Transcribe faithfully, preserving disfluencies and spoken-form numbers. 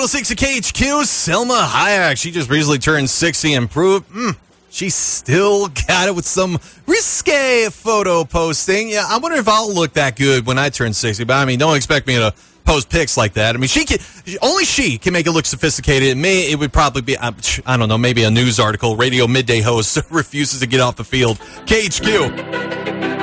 oh six at K H Q, Selma Hayek. She just recently turned sixty and proved mm, she still got it with some risque photo posting. Yeah, I wonder if I'll look that good when I turn sixty. But, I mean, don't expect me to post pics like that. I mean, she can, only she can make it look sophisticated. It may, it would probably be, I, I don't know, maybe a news article. Radio midday host refuses to get off the field. K H Q.